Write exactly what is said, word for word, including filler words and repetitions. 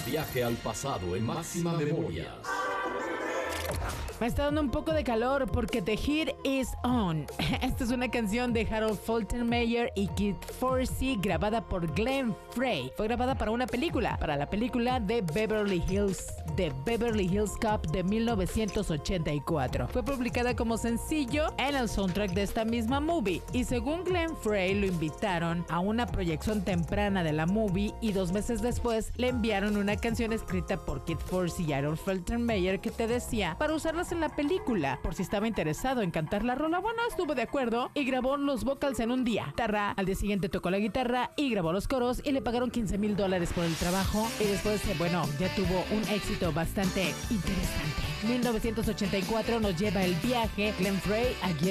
Viaje al pasado en Máxima Memoria. Me está dando un poco de calor porque The Heat is On. Esta es una canción de Harold Faltermeyer y Kid Forsey grabada por Glenn Frey. Fue grabada para una película, para la película de Beverly Hills, The Beverly Hills Cop de mil novecientos ochenta y cuatro. Fue publicada como sencillo en el soundtrack de esta misma movie y según Glenn Frey lo invitaron a una proyección temprana de la movie y dos meses después le enviaron una canción escrita por Kid Forsey y Harold Faltermeyer que te decía para usarlas en la película, por si estaba interesado en cantar la rola. Bueno, estuvo de acuerdo y grabó los vocals en un día. Guitarra, al día siguiente tocó la guitarra y grabó los coros y le pagaron quince mil dólares por el trabajo y después, bueno, ya tuvo un éxito bastante interesante. mil novecientos ochenta y cuatro nos lleva el viaje Glenn Frey a